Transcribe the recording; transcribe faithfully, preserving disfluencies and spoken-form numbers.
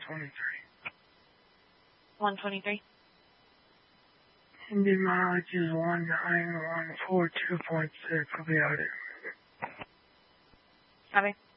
twenty-three. one twenty-three. Engine mileage is one nine one four two point six. I'll be out here. Copy.